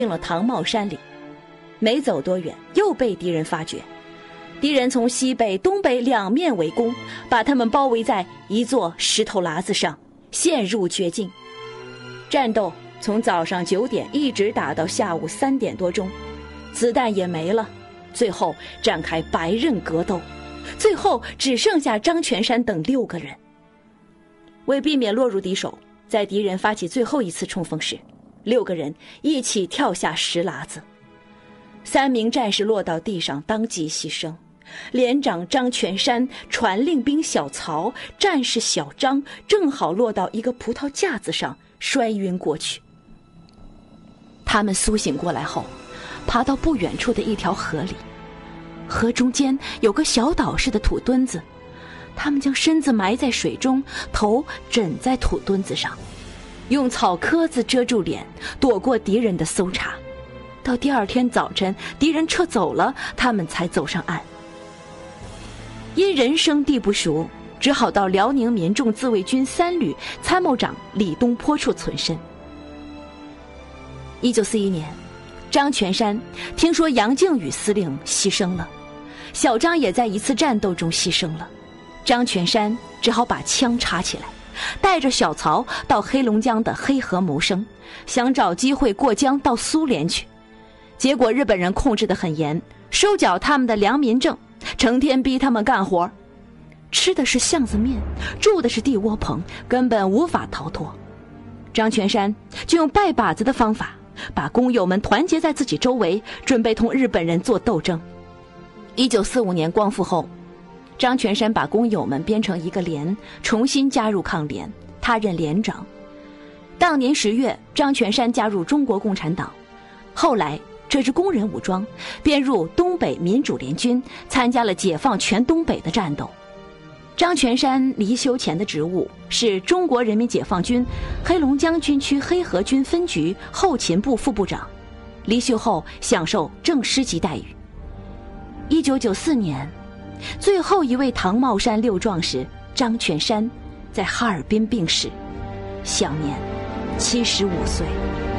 进了唐茂山里。没走多远，又被敌人发觉。敌人从西北、东北两面围攻，把他们包围在一座石头喇子上，陷入绝境。战斗从早上9点一直打到下午3点多钟，子弹也没了，最后展开白刃格斗，最后只剩下张全山等6个人。为避免落入敌手，在敌人发起最后一次冲锋时，6个人一起跳下石喇子。3名战士落到地上，当即牺牲。连长张全山、传令兵小曹、战士小张正好落到一个葡萄架子上，摔晕过去。他们苏醒过来后，爬到不远处的一条河里，河中间有个小岛似的土墩子，他们将身子埋在水中，头枕在土墩子上，用草壳子遮住脸，躲过敌人的搜查。到第2天早晨，敌人撤走了，他们才走上岸。因人生地不熟，只好到辽宁民众自卫军3旅参谋长李东坡处存身。1941年，张全山听说杨靖宇司令牺牲了，小张也在一次战斗中牺牲了，张全山只好把枪插起来，带着小曹到黑龙江的黑河谋生，想找机会过江到苏联去。结果日本人控制得很严，收缴他们的良民证，成天逼他们干活，吃的是巷子面，住的是地窝棚，根本无法逃脱。张全山就用拜把子的方法，把工友们团结在自己周围，准备同日本人做斗争。1945年光复后，张全山把工友们编成一个连，重新加入抗联，他任连长。当年10月，张全山加入中国共产党，后来这支工人武装编入东北民主联军，参加了解放全东北的战斗。张全山离休前的职务是中国人民解放军黑龙江军区黑河军分局后勤部副部长，离休后享受正师级待遇。1994年，最后一位唐茂山6壮士张全山在哈尔滨病逝，享年75岁。